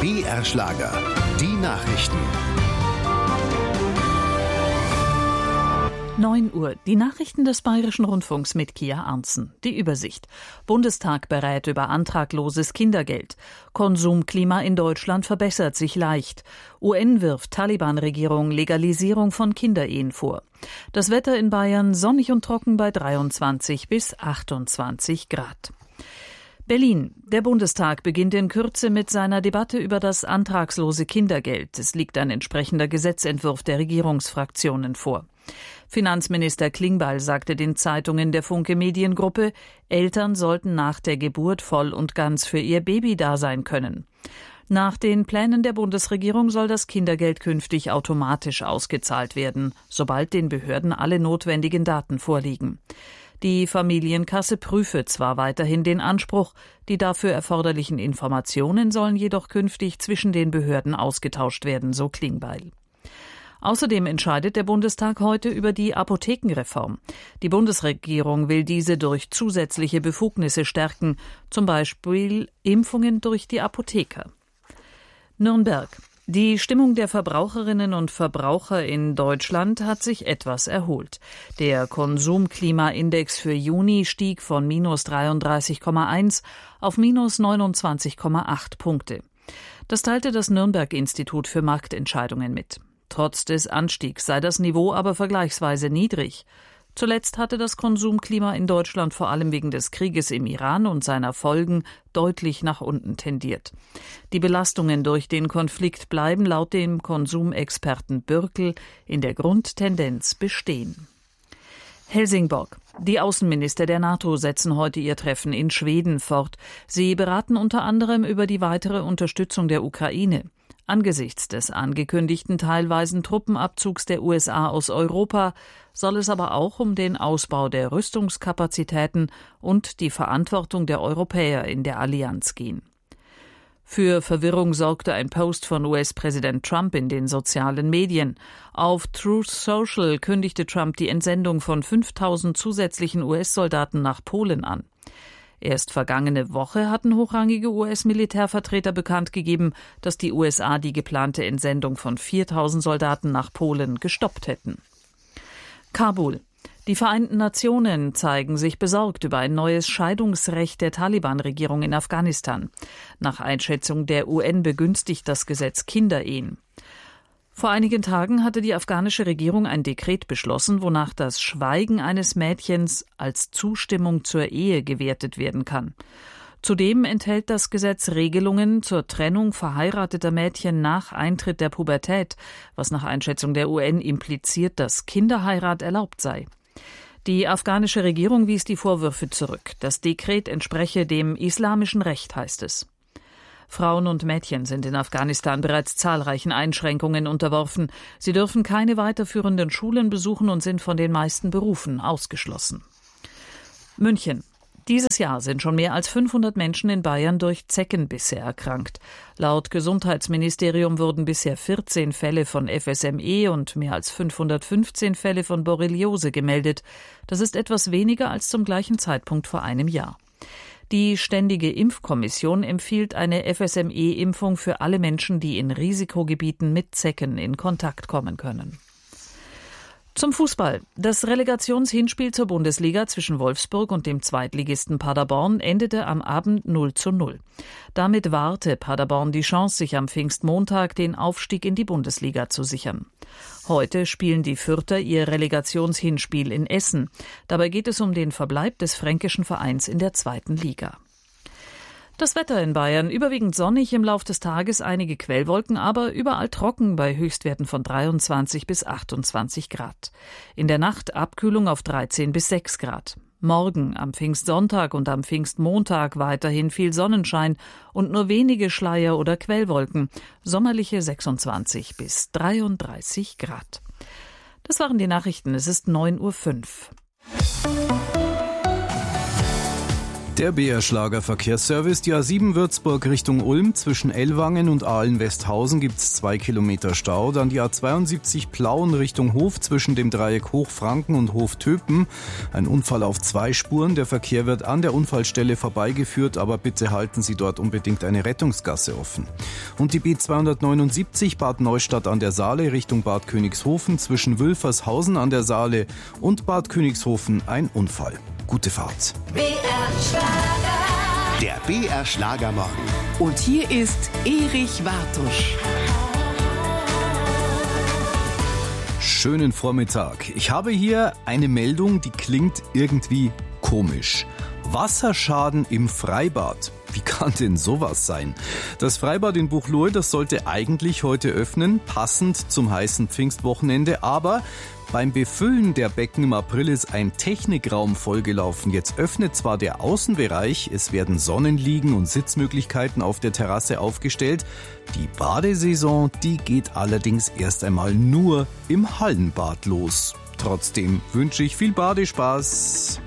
BR Schlager. Die Nachrichten. 9 Uhr. Die Nachrichten des Bayerischen Rundfunks mit Kia Arntzen. Die Übersicht. Bundestag berät über antragloses Kindergeld. Konsumklima in Deutschland verbessert sich leicht. UN wirft Taliban-Regierung Legalisierung von Kinderehen vor. Das Wetter in Bayern sonnig und trocken bei 23 bis 28 Grad. Berlin. Der Bundestag beginnt in Kürze mit seiner Debatte über das antragslose Kindergeld. Es liegt ein entsprechender Gesetzentwurf der Regierungsfraktionen vor. Finanzminister Klingbeil sagte den Zeitungen der Funke Mediengruppe, Eltern sollten nach der Geburt voll und ganz für ihr Baby da sein können. Nach den Plänen der Bundesregierung soll das Kindergeld künftig automatisch ausgezahlt werden, sobald den Behörden alle notwendigen Daten vorliegen. Die Familienkasse prüfe zwar weiterhin den Anspruch, die dafür erforderlichen Informationen sollen jedoch künftig zwischen den Behörden ausgetauscht werden, so Klingbeil. Außerdem entscheidet der Bundestag heute über die Apothekenreform. Die Bundesregierung will diese durch zusätzliche Befugnisse stärken, zum Beispiel Impfungen durch die Apotheker. Nürnberg. Die Stimmung der Verbraucherinnen und Verbraucher in Deutschland hat sich etwas erholt. Der Konsumklimaindex für Juni stieg von -33,1 auf -29,8 Punkte. Das teilte das Nürnberg-Institut für Marktentscheidungen mit. Trotz des Anstiegs sei das Niveau aber vergleichsweise niedrig. Zuletzt hatte das Konsumklima in Deutschland vor allem wegen des Krieges im Iran und seiner Folgen deutlich nach unten tendiert. Die Belastungen durch den Konflikt bleiben laut dem Konsumexperten Bürkel in der Grundtendenz bestehen. Helsingborg. Die Außenminister der NATO setzen heute ihr Treffen in Schweden fort. Sie beraten unter anderem über die weitere Unterstützung der Ukraine. Angesichts des angekündigten teilweisen Truppenabzugs der USA aus Europa soll es aber auch um den Ausbau der Rüstungskapazitäten und die Verantwortung der Europäer in der Allianz gehen. Für Verwirrung sorgte ein Post von US-Präsident Trump in den sozialen Medien. Auf Truth Social kündigte Trump die Entsendung von 5.000 zusätzlichen US-Soldaten nach Polen an. Erst vergangene Woche hatten hochrangige US-Militärvertreter bekannt gegeben, dass die USA die geplante Entsendung von 4.000 Soldaten nach Polen gestoppt hätten. Kabul. Die Vereinten Nationen zeigen sich besorgt über ein neues Scheidungsrecht der Taliban-Regierung in Afghanistan. Nach Einschätzung der UN begünstigt das Gesetz Kinderehen. Vor einigen Tagen hatte die afghanische Regierung ein Dekret beschlossen, wonach das Schweigen eines Mädchens als Zustimmung zur Ehe gewertet werden kann. Zudem enthält das Gesetz Regelungen zur Trennung verheirateter Mädchen nach Eintritt der Pubertät, was nach Einschätzung der UN impliziert, dass Kinderheirat erlaubt sei. Die afghanische Regierung wies die Vorwürfe zurück. Das Dekret entspreche dem islamischen Recht, heißt es. Frauen und Mädchen sind in Afghanistan bereits zahlreichen Einschränkungen unterworfen. Sie dürfen keine weiterführenden Schulen besuchen und sind von den meisten Berufen ausgeschlossen. München. Dieses Jahr sind schon mehr als 500 Menschen in Bayern durch Zeckenbisse erkrankt. Laut Gesundheitsministerium wurden bisher 14 Fälle von FSME und mehr als 515 Fälle von Borreliose gemeldet. Das ist etwas weniger als zum gleichen Zeitpunkt vor einem Jahr. Die Ständige Impfkommission empfiehlt eine FSME-Impfung für alle Menschen, die in Risikogebieten mit Zecken in Kontakt kommen können. Zum Fußball. Das Relegationshinspiel zur Bundesliga zwischen Wolfsburg und dem Zweitligisten Paderborn endete am Abend 0:0. Damit wahrte Paderborn die Chance, sich am Pfingstmontag den Aufstieg in die Bundesliga zu sichern. Heute spielen die Fürther ihr Relegationshinspiel in Essen. Dabei geht es um den Verbleib des fränkischen Vereins in der zweiten Liga. Das Wetter in Bayern überwiegend sonnig, im Lauf des Tages einige Quellwolken, aber überall trocken bei Höchstwerten von 23 bis 28 Grad. In der Nacht Abkühlung auf 13 bis 6 Grad. Morgen, am Pfingstsonntag und am Pfingstmontag weiterhin viel Sonnenschein und nur wenige Schleier- oder Quellwolken. Sommerliche 26 bis 33 Grad. Das waren die Nachrichten. Es ist 9:05 Uhr. Der BR Schlager-Verkehrsservice, die A7 Würzburg Richtung Ulm, zwischen Ellwangen und Aalen-Westhausen gibt's 2 Kilometer Stau. Dann die A72 Plauen Richtung Hof zwischen dem Dreieck Hochfranken und Hof-Töpen. Ein Unfall auf 2 Spuren. Der Verkehr wird an der Unfallstelle vorbeigeführt, aber bitte halten Sie dort unbedingt eine Rettungsgasse offen. Und die B279 Bad Neustadt an der Saale Richtung Bad Königshofen zwischen Wülfershausen an der Saale und Bad Königshofen ein Unfall. Gute Fahrt. Der BR Schlagermorgen. Und hier ist Erich Wartusch. Schönen Vormittag. Ich habe hier eine Meldung, die klingt irgendwie komisch. Wasserschaden im Freibad. Wie kann denn sowas sein? Das Freibad in Buchloe, das sollte eigentlich heute öffnen, passend zum heißen Pfingstwochenende, aber beim Befüllen der Becken im April ist ein Technikraum vollgelaufen. Jetzt öffnet zwar der Außenbereich, es werden Sonnenliegen und Sitzmöglichkeiten auf der Terrasse aufgestellt. Die Badesaison, die geht allerdings erst einmal nur im Hallenbad los. Trotzdem wünsche ich viel Badespaß.